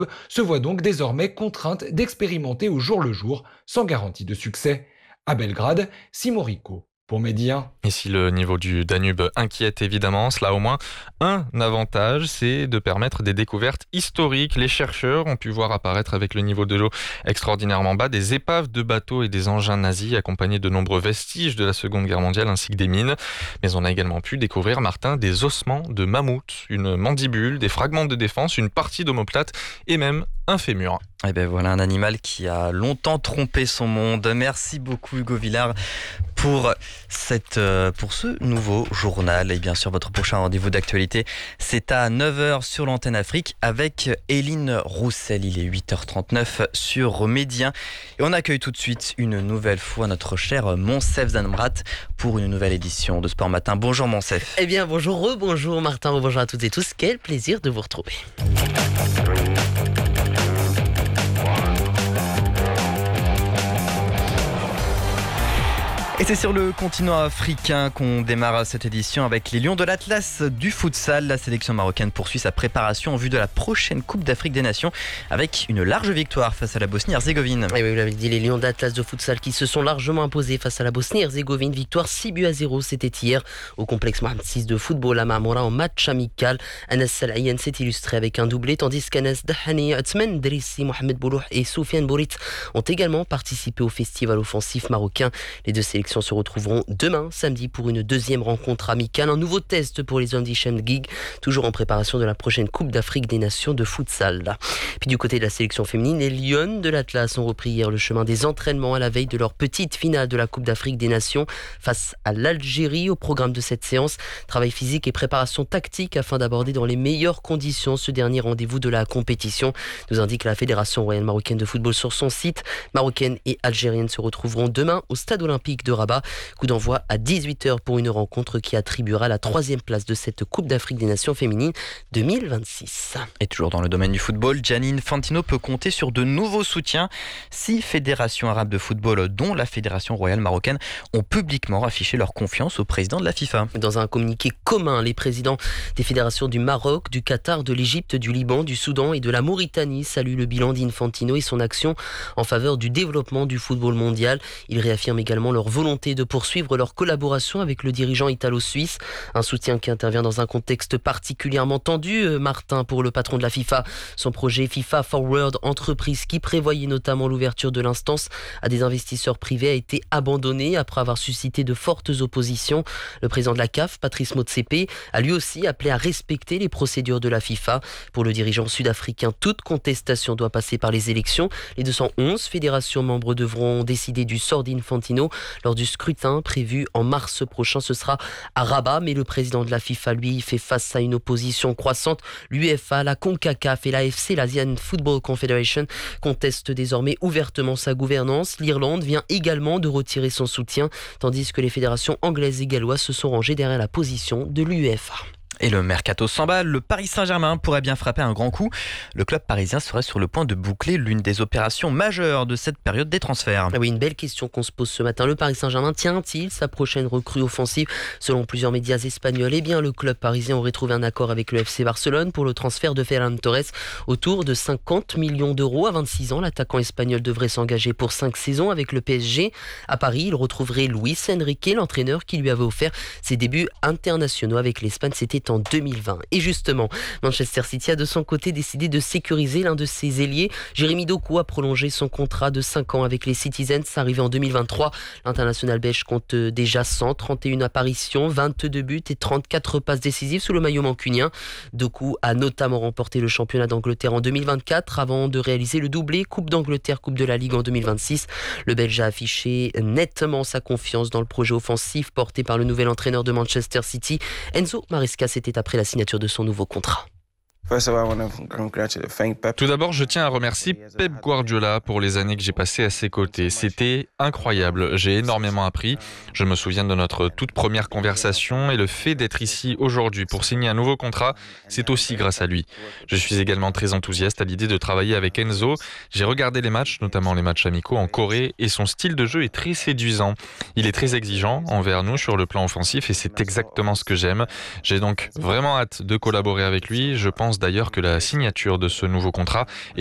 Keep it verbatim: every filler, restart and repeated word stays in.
se voit donc désormais contrainte d'expérimenter au jour le jour, sans garantie de succès. À Belgrade, Simon Rico pour Média. Et si le niveau du Danube inquiète évidemment, cela a au moins un avantage, c'est de permettre des découvertes historiques. Les chercheurs ont pu voir apparaître avec le niveau de l'eau extraordinairement bas des épaves de bateaux et des engins nazis accompagnés de nombreux vestiges de la Seconde Guerre mondiale ainsi que des mines. Mais on a également pu découvrir, Martin, des ossements de mammouth, une mandibule, des fragments de défense, une partie d'omoplate et même un fémur. Et ben voilà un animal qui a longtemps trompé son monde. Merci beaucoup Hugo Villard pour, cette, euh, pour ce nouveau journal. Et bien sûr, votre prochain rendez-vous d'actualité, c'est à neuf heures sur l'antenne Afrique avec Éline Roussel. Il est huit heures trente-neuf sur Média. Et on accueille tout de suite une nouvelle fois notre cher Monsef Zanmrat pour une nouvelle édition de Sport Matin. Bonjour Monsef. Eh bien bonjour, rebonjour Martin, rebonjour à toutes et tous. Quel plaisir de vous retrouver. Et c'est sur le continent africain qu'on démarre cette édition avec les Lions de l'Atlas du futsal. La sélection marocaine poursuit sa préparation en vue de la prochaine Coupe d'Afrique des Nations avec une large victoire face à la Bosnie-Herzégovine. Et oui, vous l'avez dit, les Lions d'Atlas de futsal qui se sont largement imposés face à la Bosnie-Herzégovine. Victoire six buts à zéro, c'était hier au complexe Mohamed six de football à Marmora en match amical. Anas Salahian s'est illustré avec un doublé, tandis qu'Anas Dahani, Othman Drissi, Mohamed Boulouh et Soufiane Bourit ont également participé au festival offensif marocain. Les deux sélections se retrouveront demain, samedi, pour une deuxième rencontre amicale. Un nouveau test pour les hommes d'Hichem Guig, toujours en préparation de la prochaine Coupe d'Afrique des Nations de futsal. Puis du côté de la sélection féminine, les Lions de l'Atlas ont repris hier le chemin des entraînements à la veille de leur petite finale de la Coupe d'Afrique des Nations face à l'Algérie. Au programme de cette séance, travail physique et préparation tactique afin d'aborder dans les meilleures conditions ce dernier rendez-vous de la compétition, nous indique la Fédération royale marocaine de football sur son site. Marocaines et algériennes se retrouveront demain au stade olympique de Rabat. Coup d'envoi à dix-huit heures pour une rencontre qui attribuera la troisième place de cette Coupe d'Afrique des Nations féminines deux mille vingt-six. Et toujours dans le domaine du football, Gianni Infantino peut compter sur de nouveaux soutiens. Six fédérations arabes de football, dont la Fédération royale marocaine, ont publiquement affiché leur confiance au président de la FIFA. Dans un communiqué commun, les présidents des fédérations du Maroc, du Qatar, de l'Égypte, du Liban, du Soudan et de la Mauritanie saluent le bilan d'Infantino et son action en faveur du développement du football mondial. Ils réaffirment également leur volonté de poursuivre leur collaboration avec le dirigeant italo-suisse. Un soutien qui intervient dans un contexte particulièrement tendu, Martin, pour le patron de la FIFA. Son projet FIFA Forward, entreprise qui prévoyait notamment l'ouverture de l'instance à des investisseurs privés, a été abandonné après avoir suscité de fortes oppositions. Le président de la C A F, Patrice Motsepe, a lui aussi appelé à respecter les procédures de la FIFA. Pour le dirigeant sud-africain, toute contestation doit passer par les élections. Les deux cent onze fédérations membres devront décider du sort d'Infantino lors du scrutin prévu en mars prochain. Ce sera à Rabat, mais le président de la FIFA, lui, fait face à une opposition croissante. L'UEFA, la CONCACAF et l'A F C, l'Asian Football Confederation, contestent désormais ouvertement sa gouvernance. L'Irlande vient également de retirer son soutien, tandis que les fédérations anglaises et galloises se sont rangées derrière la position de l'UEFA. Et le mercato s'emballe, le Paris Saint-Germain pourrait bien frapper un grand coup. Le club parisien serait sur le point de boucler l'une des opérations majeures de cette période des transferts. Ah oui, une belle question qu'on se pose ce matin. Le Paris Saint-Germain tient-il sa prochaine recrue offensive? Selon plusieurs médias espagnols, eh bien, le club parisien aurait trouvé un accord avec le F C Barcelone pour le transfert de Ferran Torres autour de cinquante millions d'euros. À vingt-six ans, l'attaquant espagnol devrait s'engager pour cinq saisons avec le P S G. À Paris, il retrouverait Luis Enrique, l'entraîneur qui lui avait offert ses débuts internationaux avec l'Espagne. C'était en deux mille vingt. Et justement, Manchester City a de son côté décidé de sécuriser l'un de ses ailiers. Jérémy Doku a prolongé son contrat de cinq ans avec les Citizens, arrivé en deux mille vingt-trois. L'international belge compte déjà cent trente et une apparitions, vingt-deux buts et trente-quatre passes décisives sous le maillot mancunien. Doku a notamment remporté le championnat d'Angleterre en deux mille vingt-quatre avant de réaliser le doublé Coupe d'Angleterre, Coupe de la Ligue en deux mille vingt-six. Le Belge a affiché nettement sa confiance dans le projet offensif porté par le nouvel entraîneur de Manchester City. Enzo Maresca, c'était après la signature de son nouveau contrat. Tout d'abord, je tiens à remercier Pep Guardiola pour les années que j'ai passées à ses côtés. C'était incroyable, j'ai énormément appris. Je me souviens de notre toute première conversation et le fait d'être ici aujourd'hui pour signer un nouveau contrat, c'est aussi grâce à lui. Je suis également très enthousiaste à l'idée de travailler avec Enzo. J'ai regardé les matchs, notamment les matchs amicaux en Corée, et son style de jeu est très séduisant. Il est très exigeant envers nous sur le plan offensif et c'est exactement ce que j'aime. J'ai donc vraiment hâte de collaborer avec lui. Je pense d'ailleurs que la signature de ce nouveau contrat